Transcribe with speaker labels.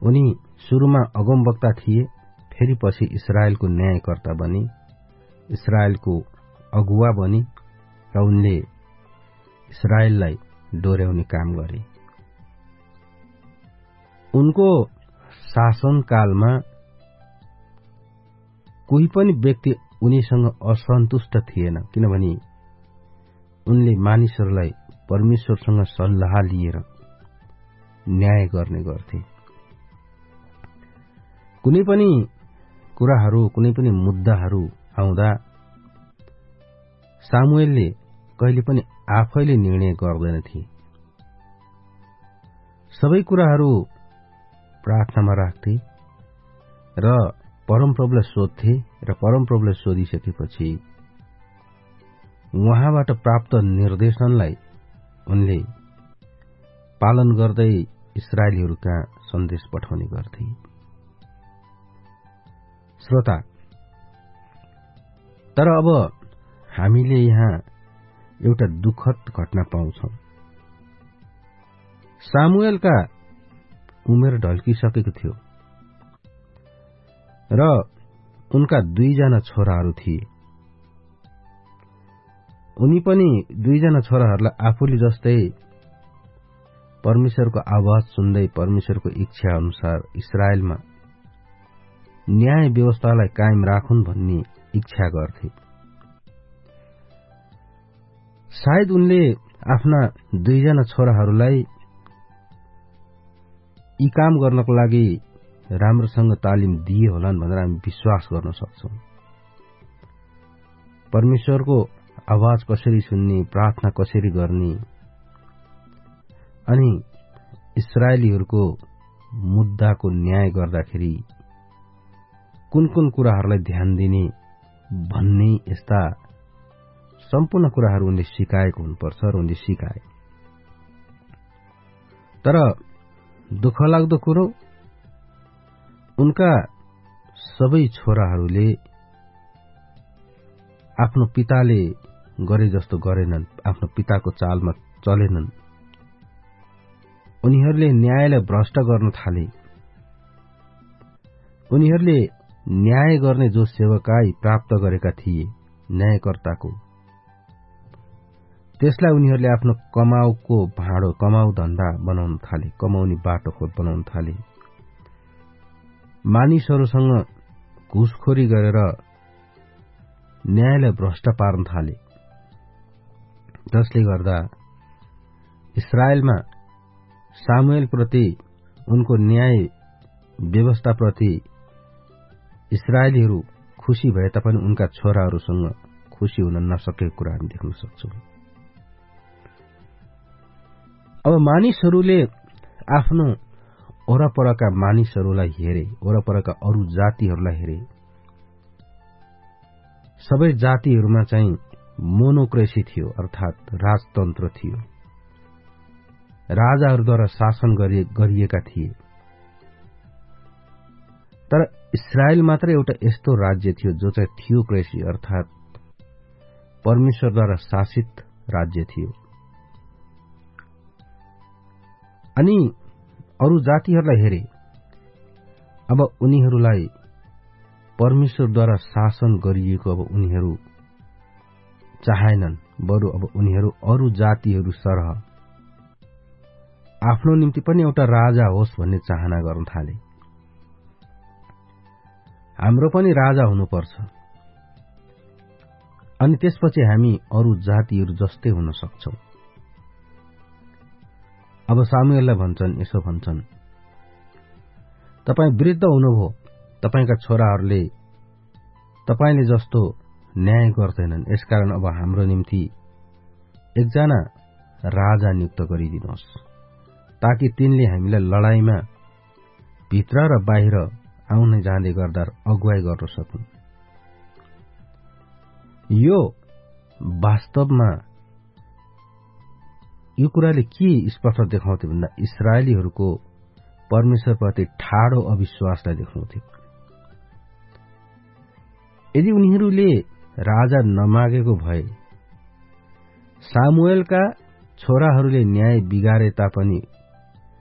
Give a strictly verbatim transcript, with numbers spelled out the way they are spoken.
Speaker 1: उनी सुरुमा अगमवक्ता थिए, फेरि पछि इस्राएलको न्यायकर्ता बने, इस्राएलको अगुवा बने र उनले इस्राएललाई डोर्याउने काम गरे। उनको शासनकालमा कोही पनि व्यक्ति उनीसँग असन्तुष्ट थिएन, किनभने उनले मानिसहरूलाई परमेश्वरसँग सल्लाह लिएर न्याय गर्ने गर्थे। कुनै पनि कुराहरू, कुनै पनि मुद्दाहरू आउँदा सामुएलले कहिले पनि आफैले निर्णय गर्दैनथे। सबै कुराहरू प्रार्थनामा राख्थे र परमप्रभुलाई सोध्थे र परमप्रभुलाई सोधिसकेपछि उहाँबाट प्राप्त निर्देशनलाई उनले पालन गर्दै इस्राएलीहरूका सन्देश पठाउने गर्थे। श्रोता, तर अब हामीले यहाँ एउटा दुःखद घटना पाउँछौं। सामुएलका उमेर ढल्किसकेको थियो र उनका दुईजना छोराहरू थिए। उनी पनि दुईजना छोराहरूलाई आफूले जस्तै परमेश्वरको आवाज सुन्दै परमेश्वरको इच्छा अनुसार इस्राएलमा न्याय व्यवस्थालाई कायम राखुन् भन्ने इच्छा गर्थे। सायद उनले आफ्ना दुईजना छोराहरूलाई यी काम गर्नको लागि राम्रोसँग तालिम दिए होलान् भनेर हामी विश्वास गर्न सक्छौं। परमेश्वरको आवाज कसरी सुन्ने, प्रार्थना कसरी गर्ने, अनि इस्राएलीहरूको मुद्दाको न्याय गर्दाखेरि कुन कुन कुराहरूलाई ध्यान दिने भन्ने यस्ता सम्पूर्ण कुराहरू उनले सिकाएको हुनुपर्छ र उनले सिकाए। तर दुःखलाग्दो कुरो, उनका सबै छोराहरूले आफ्नो पिताले गरे जस्तो गरेनन्, आफ्नो पिताको चालमा चलेनन्। उनीहरूले न्यायलाई भ्रष्ट गर्न थाले। उनीहरूले न्याय गर्ने जो सेवकाई प्राप्त गरेका थिए न्यायकर्ताको, त्यसलाई उनीहरूले आफ्नो कमाउको भाँडो, कमाउ धन्दा बनाउन थाले, कमाउने बाटो खोज बनाउन थाले। मानिसहरूसँग घुसखोरी गरेर न्यायलाई भ्रष्ट पार्न थाले, जसले गर्दा इस्राएलमा सामुएलप्रति, उनको न्याय व्यवस्थाप्रति इस्राएलीहरू खुशी भए तापनि उनका छोराहरूसँग खुशी हुन नसकेको कुरा हामी देख्न सक्छौं। अब मानिसहरूले आफ्नो वरपरका मानिसहरूलाई हेरे, वरपरका अरू जातिहरूलाई हेरे। सबै जातिहरूमा चाहिँ मोनोक्रेसी थियो, अर्थात राजतन्त्र थियो। राजाहरूद्वारा शासन गरिएका थिए। तर इस्राएल मात्र एउटा यस्तो राज्य थियो जो चाहिँ थियोक्रेसी, अर्थात परमेश्वरद्वारा शासित राज्य थियो। अनि अरू जातिहरूलाई हेरे, अब उनीहरूलाई परमेश्वरद्वारा शासन गरिएको अब उनीहरू चाहेनन्, बरु अब उनीहरू अरू जातिहरू सरह आफ्नो निम्ति पनि एउटा राजा होस् भन्ने चाहना गर्न थाले। हाम्रो पनि राजा हुनुपर्छ, अनि त्यसपछि हामी अरू जातिहरू जस्तै हुन सक्छौं। अब सामुएललाई भन्छन्, यसो भन्छन्, तपाई वृद्ध हुनुभयो, तपाईका छोराहरूले तपाईले जस्तो न्याय गर्दैनन्, यसकारण अब हाम्रो निम्ति एकजना राजा नियुक्त गरिदिनुहोस्, ताकि तिनले हामीलाई लडाईमा भित्र र बाहिर आउने जाँदै गर्दा अगुवाई गर्न सकुन्। यो वास्तवमा यो कुराले के स्पष्ट देखाउँथ्यो भन्दा इस्राएलीहरूको परमेश्वरप्रति ठाडो अविश्वासलाई देखाउँथ्यो। यदि उनीहरूले राजा नमागेको भए सामुएलका छोराहरूले न्याय बिगारे तापनि